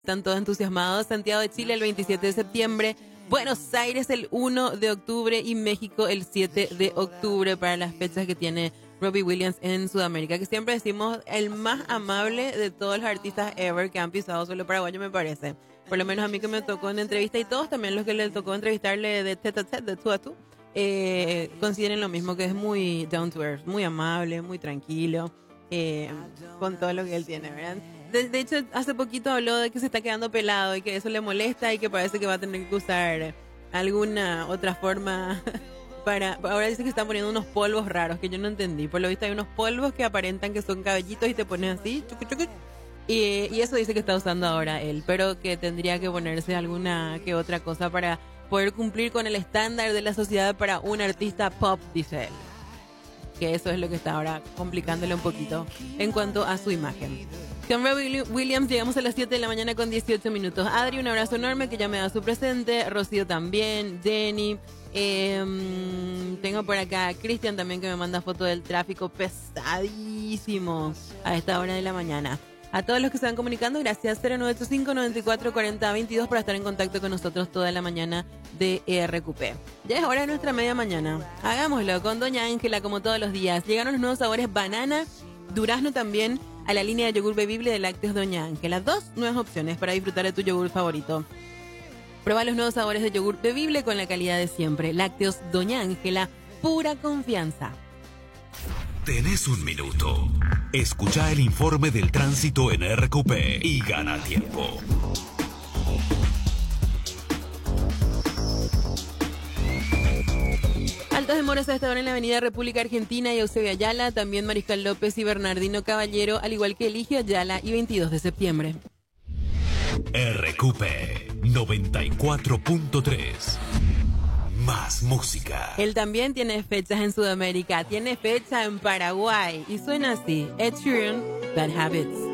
Están todos entusiasmados. Santiago de Chile el 27 de septiembre, Buenos Aires el 1 de octubre y México el 7 de octubre para las fechas que tiene Robbie Williams en Sudamérica, que siempre decimos el más amable de todos los artistas ever que han pisado suelo paraguayo, me parece. Por lo menos a mí que me tocó en entrevista, y todos también los que le tocó entrevistarle de tete a tete, de tú a tú, consideren lo mismo, que es muy down to earth, muy amable, muy tranquilo, con todo lo que él tiene, ¿verdad? De hecho, hace poquito habló de que se está quedando pelado y que eso le molesta y que parece que va a tener que usar alguna otra forma para... Ahora dice que están poniendo unos polvos raros que yo no entendí. Por lo visto hay unos polvos que aparentan que son cabellitos y te ponen así, chucu, chucu, y eso dice que está usando ahora él, pero que tendría que ponerse alguna que otra cosa para poder cumplir con el estándar de la sociedad para un artista pop, dice él. Que eso es lo que está ahora complicándole un poquito en cuanto a su imagen. Con Robbie Williams llegamos a las 7 de la mañana con 18 minutos. Adri, un abrazo enorme que ya me da su presente. Rocío también. Jenny. Tengo por acá a Cristian también que me manda foto del tráfico pesadísimo a esta hora de la mañana. A todos los que se van comunicando, gracias. 0985-9440-22 por estar en contacto con nosotros toda la mañana de RQP. Ya es hora de nuestra media mañana. Hagámoslo con Doña Ángela como todos los días. Llegaron los nuevos sabores banana, durazno también a la línea de yogur bebible de Lácteos Doña Ángela. 2 nuevas opciones para disfrutar de tu yogur favorito. Prueba los nuevos sabores de yogur bebible con la calidad de siempre. Lácteos Doña Ángela, pura confianza. Tenés un minuto. Escucha el informe del tránsito en RQP y gana tiempo. Altas demoras a esta hora en la avenida República Argentina y Eusebio Ayala, también Mariscal López y Bernardino Caballero, al igual que Eligio Ayala y 22 de septiembre. RQP 94.3. Más música. Él también tiene fechas en Sudamérica, tiene fecha en Paraguay y suena así: Ed Sheeran, Bad Habits.